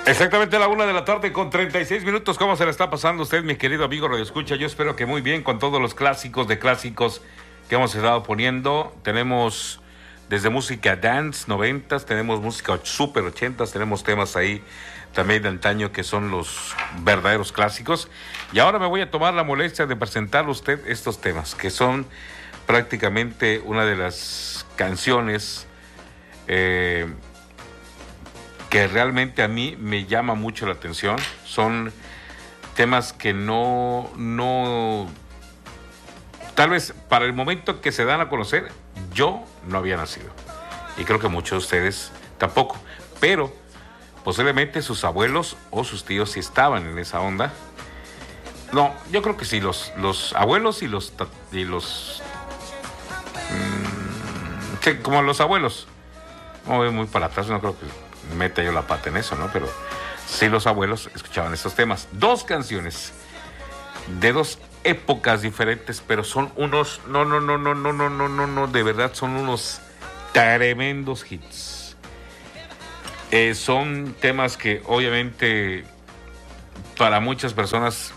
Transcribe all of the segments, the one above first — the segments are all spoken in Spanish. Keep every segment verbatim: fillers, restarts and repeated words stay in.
Exactamente a la una de la tarde con treinta y seis minutos. ¿Cómo se le está pasando a usted, mi querido amigo Radio Escucha? Yo espero que muy bien con todos los clásicos de clásicos que hemos estado poniendo. Tenemos desde música dance, noventas, tenemos música super ochentas, tenemos temas ahí también de antaño que son los verdaderos clásicos. Y ahora me voy a tomar la molestia de presentarle a usted estos temas, que son prácticamente una de las canciones eh, que realmente a mí me llama mucho la atención. Son temas que no, no, tal vez para el momento que se dan a conocer, yo no había nacido. Y creo que muchos de ustedes tampoco. Pero posiblemente sus abuelos o sus tíos sí estaban en esa onda. No, yo creo que sí, los, los abuelos y los, y los mmm, sí, como los abuelos. No voy muy para atrás, no creo que meta yo la pata en eso, ¿no? Pero sí, los abuelos escuchaban estos temas. Dos canciones de dos épocas diferentes, pero son unos, no, no, no, no, no, no, no, no, no, de verdad son unos tremendos hits. Eh, son temas que obviamente para muchas personas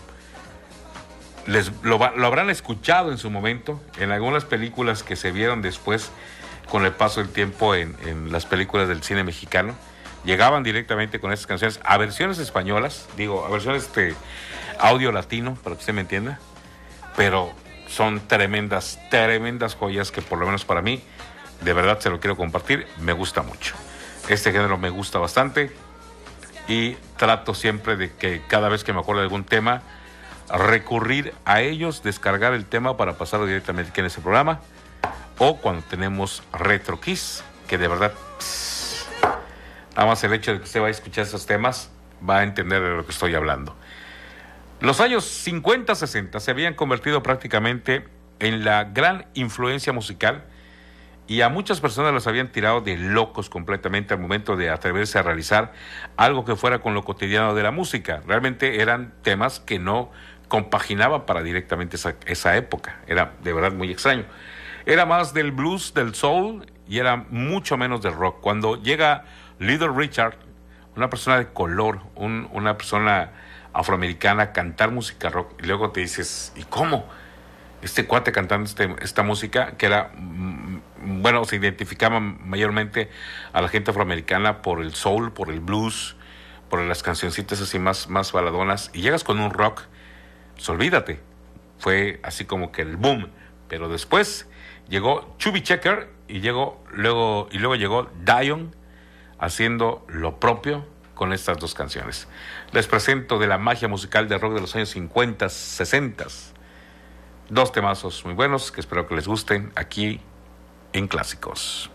les lo, lo habrán escuchado en su momento, en algunas películas que se vieron después con el paso del tiempo en, en las películas del cine mexicano. Llegaban directamente con estas canciones a versiones españolas, digo, a versiones este audio latino, para que usted me entienda, pero son tremendas, tremendas joyas que por lo menos para mí, de verdad se lo quiero compartir, me gusta mucho. Este género me gusta bastante y trato siempre de que cada vez que me acuerdo de algún tema, recurrir a ellos, descargar el tema para pasarlo directamente aquí en ese programa, o cuando tenemos Retro Kiss, que de verdad, pss, nada más el hecho de que usted va a escuchar esos temas, va a entender de lo que estoy hablando. Los años cincuenta, sesenta se habían convertido prácticamente en la gran influencia musical y a muchas personas los habían tirado de locos completamente al momento de atreverse a realizar algo que fuera con lo cotidiano de la música. Realmente eran temas que no compaginaban para directamente esa, esa época. Era de verdad muy extraño. Era más del blues, del soul y era mucho menos del rock. Cuando llega Little Richard, una persona de color, un, una persona afroamericana a cantar música rock, y luego te dices, ¿y cómo? Este cuate cantando este, esta música, que era, mm, bueno, se identificaba mayormente a la gente afroamericana por el soul, por el blues, por las cancioncitas así más, más baladonas, y llegas con un rock, pues olvídate, fue así como que el boom. Pero después llegó Chubby Checker y llegó luego y luego llegó Dion haciendo lo propio con estas dos canciones. Les presento de la magia musical de rock de los años cincuenta, sesenta. Dos temazos muy buenos que espero que les gusten aquí en Clásicos.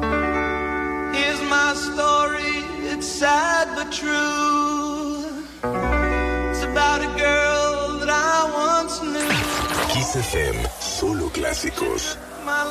Here's my story, it's sad but true. It's about a girl that I once knew. Kiss F M, solo clásicos.